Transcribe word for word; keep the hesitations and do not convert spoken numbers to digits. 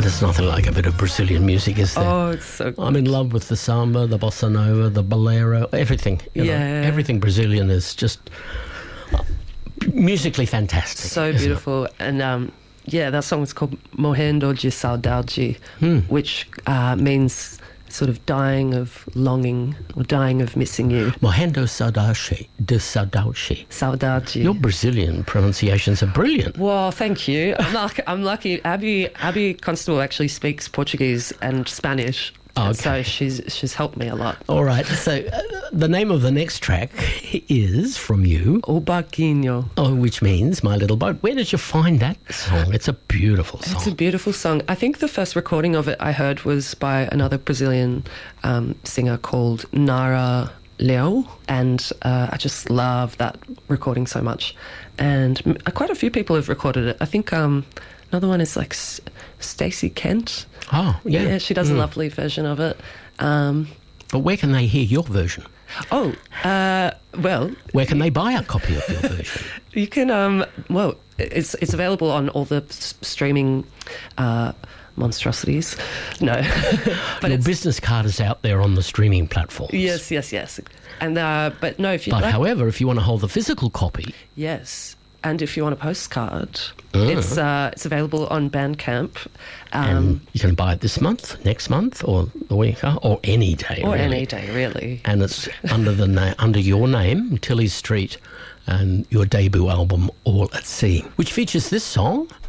There's nothing like a bit of Brazilian music, is there? Oh, it's so good. I'm in love with the samba, the bossa nova, the bolero, everything. You Yeah. know, everything Brazilian is just musically fantastic. So isn't it? beautiful. And um, yeah, that song is called Morrendo de Saudade, Hmm. which uh, means sort of dying of longing or dying of missing you. Morrendo Saudade de Saudade. Saudade. Your Brazilian pronunciations are brilliant. Well, thank you. I'm lucky. I'm lucky. Abby Abby Constable actually speaks Portuguese and Spanish, Oh, and so okay. she's she's helped me a lot. All right, so uh, the name of the next track is from you, O Barquinho. oh, which means My Little Boat. Where did you find that song? It's a beautiful song. It's a beautiful song. I think the first recording of it I heard was by another Brazilian um, singer called Nara Leo, and uh, I just love that recording so much. And m- quite a few people have recorded it. I think um, another one is like S- Stacey Kent. Oh, yeah. Yeah, she does a Mm. lovely version of it. Um, But where can they hear your version? oh, uh, well, Where can they buy a copy of your version? you can. Um, well, it's it's available on all the s- streaming uh, monstrosities. No, but Your it's, business card is out there on the streaming platforms. yes, yes, yes. And uh, but no, if you But like, however, if you want to hold the physical copy, yes, and if you want a postcard, Oh. it's uh, it's available on Bandcamp. Um, and you can buy it this month, next month, or the week, uh, or any day, or really. any day, really. And it's under the na- under your name, Tilly Street, and your debut album, All at Sea, which features this song,